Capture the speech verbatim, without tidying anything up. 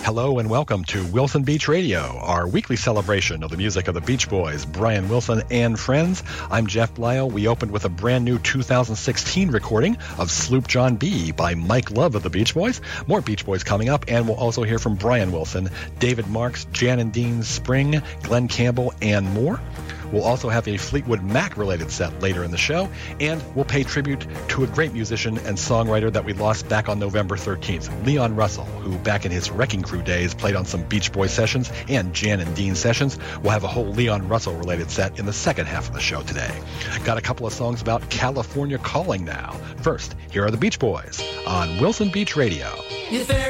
Hello and welcome to Wilson Beach Radio, our weekly celebration of the music of the Beach Boys, Brian Wilson and friends. I'm Jeff Lyle. We opened with a brand new two thousand sixteen recording of Sloop John B. by Mike Love of the Beach Boys. More Beach Boys coming up, and we'll also hear from Brian Wilson, David Marks, Jan and Dean Spring, Glenn Campbell, and more. We'll also have a Fleetwood Mac-related set later in the show, and we'll pay tribute to a great musician and songwriter that we lost back on November thirteenth, Leon Russell, who back in his Wrecking Crew days played on some Beach Boy sessions and Jan and Dean sessions. We'll have a whole Leon Russell-related set in the second half of the show today. Got a couple of songs about California calling now. First, here are the Beach Boys on Wilson Beach Radio.